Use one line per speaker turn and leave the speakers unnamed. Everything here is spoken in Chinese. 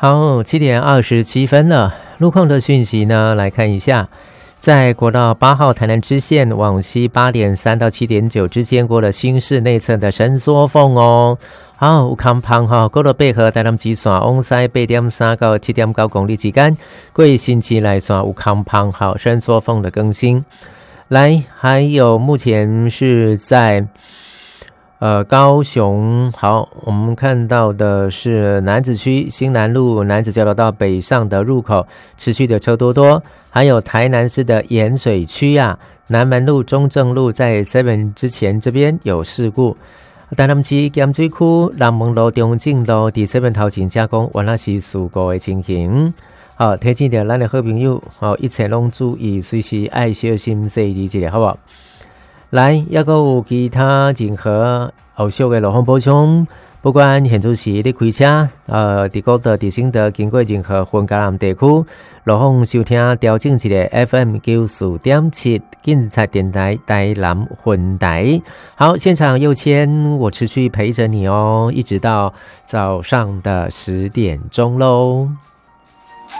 好，7:27了。路况的讯息呢，来看一下，在国道8号台南支线往西8:3到7:9之间过了新市内侧的伸缩缝哦。好，有空旁国道8号台南支线往西8.3到7.9公里之间，过新市内线有空旁伸缩缝的更新。来，还有目前是在高雄，好，我们看到的是楠梓区新南路楠梓交流道北上的入口持续的车多，还有台南市的盐水区南门路中正路在 7 之前这边有事故。台南市盐水区南门路中正路第7头前加工原来是事故的情形。好，提醒着咱的好朋友，一切拢注意，随时爱小心细致一下，好不好？来，还有其他任何后续的路况补充，不管现在是你开车，伫高德、伫新德经过任何分嘉南地区，路况收听调整一下 FM 94.7警察电台台南分台。好，现场右签，我持续陪着你哦，一直到早上的10点钟喽。